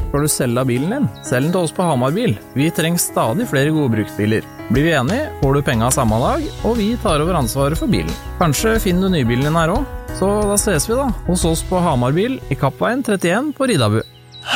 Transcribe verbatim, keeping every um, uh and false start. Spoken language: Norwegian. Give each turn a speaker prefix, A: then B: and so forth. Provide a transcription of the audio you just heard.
A: Skal du selge bilen din? Selg den til oss på Hamar Bil. Vi trenger stadig flere gode bruktbiler. Blir vi enige, får du penga samme dag, og vi tar over ansvaret for bilen. Kanskje finner du nybilen din her også? Så da ses vi da, hos oss på Hamar Bil i Kappveien trettien på Ridabu.